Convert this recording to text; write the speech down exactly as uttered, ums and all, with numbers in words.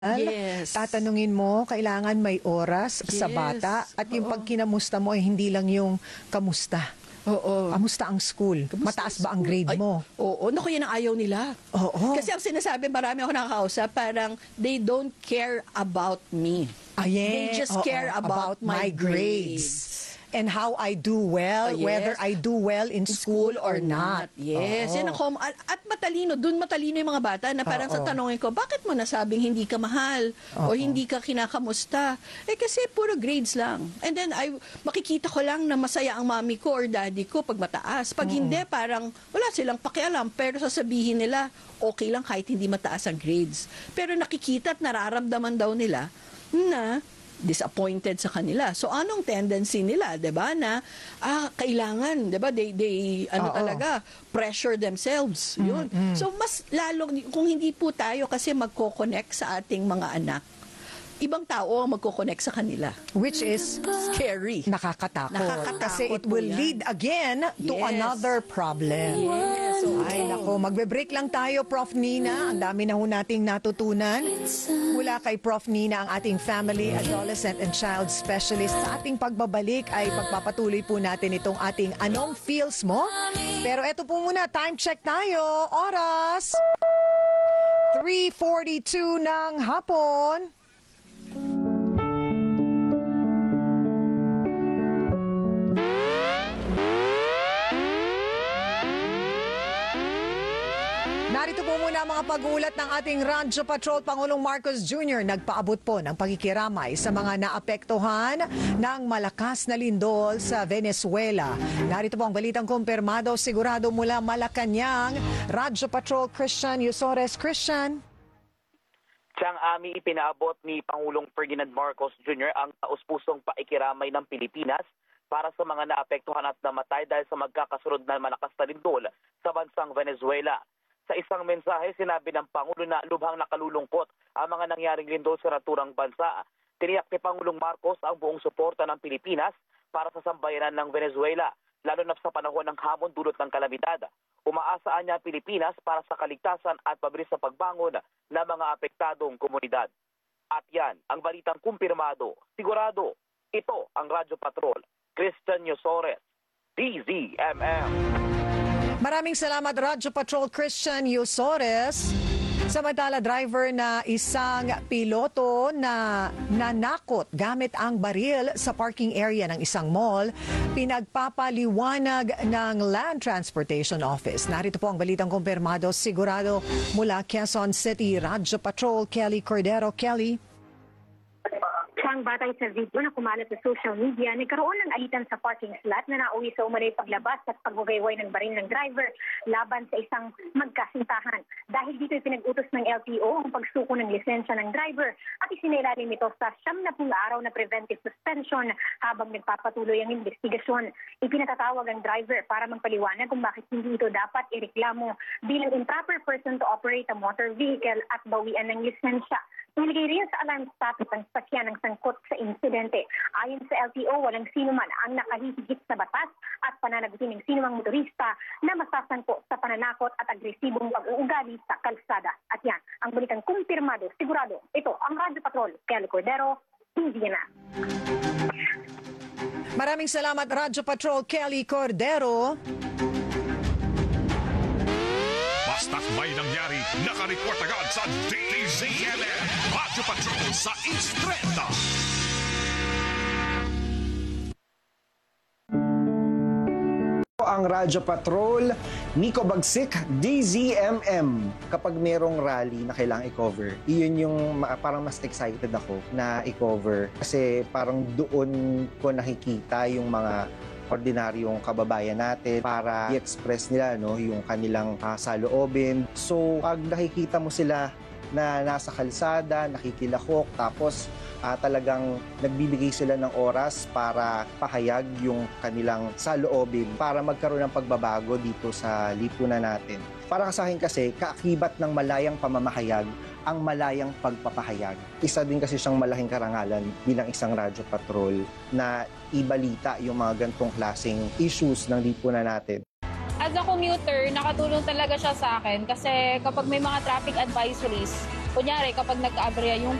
Yes. Tatanungin mo, kailangan may oras sa Yes. bata at yung Oo. pag kinamusta mo ay hindi lang yung kamusta. Oo. Kamusta ang school? Kamusta Mataas ang ba ang school? grade Ay, mo? Oo. Naku, yan ang ayaw nila. Oo. Kasi ang sinasabi, marami ako nakakausap, parang they don't care about me. Ah, yeah. They just Oo, care about, my grades. And how I do well, Oh, yes. whether I do well in school, or not. Yes. Oo. Yan ako. At, at matalino. Doon matalino yung mga bata na parang Oo. sa tanongin ko, bakit mo nasabing hindi ka mahal? O Oo. hindi ka kinakamusta? Eh kasi puro grades lang. And then I makikita ko lang na masaya ang mami ko or daddy ko pag mataas. Pag hindi, parang wala silang pakialam. Pero sasabihin nila, okay lang kahit hindi mataas ang grades. Pero nakikita at nararamdaman daw nila na disappointed sa kanila. So anong tendency nila, 'di ba, na ah kailangan, 'di ba, they they ano Oo. talaga pressure themselves. 'Yun. So mas lalo kung hindi po tayo kasi magko-connect sa ating mga anak, ibang tao ang magko-connect sa kanila. Which is Scary. nakakatakot. Nakakatakot Kasi it po will yan. lead again to Yes. another problem. Yes. oo. Ay, nako, magbe-break lang tayo, Prof Nina. Ang dami na ho nating natutunan. Mula kay Prof Nina, ang ating family, adolescent, and child specialist. Sa ating pagbabalik ay pagpapatuloy po natin itong ating Anong Feels Mo? Pero eto po muna, time check tayo. Oras, three forty-two ng hapon. Narito po muna ang mga pag-uulat ng ating Radyo Patrol. Pangulong Marcos Junior nagpaabot po ng pakikiramay sa mga naapektuhan ng malakas na lindol sa Venezuela. Narito po ang balitang kumpirmado sigurado mula Malacanang. Radyo Patrol Christian Yusores. Christian. Siyang ami ipinaabot ni Pangulong Ferdinand Marcos Junior ang taus-pusong paikiramay ng Pilipinas para sa mga naapektuhan at namatay dahil sa magkakasunod na malakas na lindol sa bansang Venezuela. Sa isang mensahe, sinabi ng Pangulo na lubhang nakalulungkot ang mga nangyaring lindol sa naturang bansa. Tiniyak ni Pangulong Marcos ang buong suporta ng Pilipinas para sa sambayanan ng Venezuela, lalo na sa panahon ng hamon dulot ng kalamidad. Umaasaan niya ang Pilipinas para sa kaligtasan at pabilis sa pagbangon ng mga apektadong komunidad. At yan, ang balitang kumpirmado. Sigurado, ito ang Radyo Patrol. Christian Yusores, D Z M M. Maraming salamat, Radyo Patrol Christian Yusores. Samantala, driver na isang piloto na nanakot gamit ang baril sa parking area ng isang mall, pinagpapaliwanag ng Land Transportation Office. Narito po ang balitang kumpirmado sigurado mula Quezon City. Radyo Patrol, Kelly Cordero. Kelly. Ang batay sa video na kumalat sa social media, nagkaroon ng alitan sa parking slot na nauwi sa umanay paglabas at pagbugayway ng baril ng driver laban sa isang magkasintahan. Dahil dito ay pinag-utos ng L T O ang pagsuko ng lisensya ng driver at isinailalim ito sa siyam na pung araw na preventive suspension habang nagpapatuloy ang investigasyon. Ipinatatawag ang driver para magpaliwanag kung bakit hindi ito dapat ireklamo bilang improper person to operate a motor vehicle at bawian ng lisensya. Nilagay rin sa alarm status ang sakyan ng sangkot sa insidente. Ayon sa L T O, walang sino man ang nakahihigit sa batas at pananagutin ng sino mang motorista na masasangkot sa pananakot at agresibong pag-uugali sa kalsada. At yan, ang balitang kumpirmado, sigurado. Ito ang Radyo Patrol, Kelly Cordero, Hindi na. Maraming salamat, Radyo Patrol Kelly Cordero. Basta't may nangyari, nakareport agad sa D Z M M. Radyo Patrol sa East Trenta. Ang Radyo Patrol, Nico Bagsik, D Z M M. Kapag merong rally na kailangang i-cover, iyon yung ma- parang mas excited ako na i-cover. Kasi parang doon ko nakikita yung mga ordinaryong kababayan natin para i-express nila no, yung kanilang uh, saloobin. So, pag nakikita mo sila na nasa kalsada, nakikilahok, tapos uh, talagang nagbibigay sila ng oras para pahayag yung kanilang saloobin para magkaroon ng pagbabago dito sa lipunan natin. Para sa akin kasi, kaakibat ng malayang pamamahayag ang malayang pagpapahayag. Isa din kasi siyang malaking karangalan bilang isang Radyo Patrol na ibalita yung mga gantong klaseng issues ng lipunan natin. As a commuter, nakatulong talaga siya sa akin kasi kapag may mga traffic advisories, kunyari kapag nagka-aberya yung